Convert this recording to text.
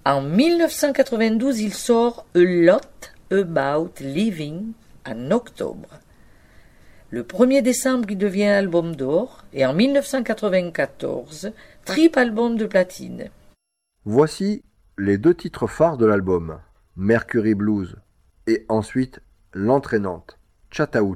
En 1992, il sort A Lot About Living en octobre. Le 1er décembre, il devient album d'or et en 1994, triple album de platine. Voici les 2 titres phares de l'album, Mercury Blues et ensuite l'entraînante Chattahoot.